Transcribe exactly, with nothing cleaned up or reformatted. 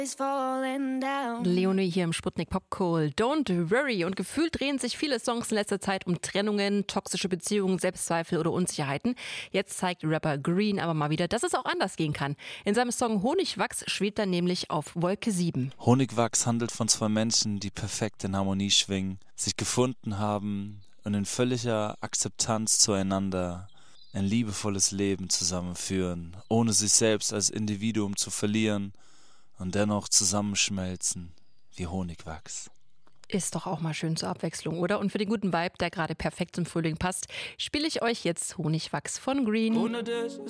Leonie hier im Sputnik Popcall. Don't worry. Und gefühlt drehen sich viele Songs in letzter Zeit um Trennungen, toxische Beziehungen, Selbstzweifel oder Unsicherheiten. Jetzt zeigt Rapper Green aber mal wieder, dass es auch anders gehen kann. In seinem Song Honigwachs schwebt er nämlich auf Wolke sieben. Honigwachs handelt von zwei Menschen, die perfekt in Harmonie schwingen, sich gefunden haben und in völliger Akzeptanz zueinander ein liebevolles Leben zusammenführen, ohne sich selbst als Individuum zu verlieren und dennoch zusammenschmelzen wie Honigwachs. Ist doch auch mal schön zur Abwechslung, oder? Und für den guten Vibe, der gerade perfekt zum Frühling passt, spiele ich euch jetzt Honigwachs von Green. Ohne dich